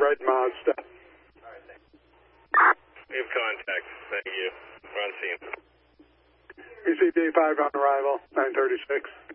red Mazda. We have contact. Thank you. We're on scene. ECD 5 on arrival, 936.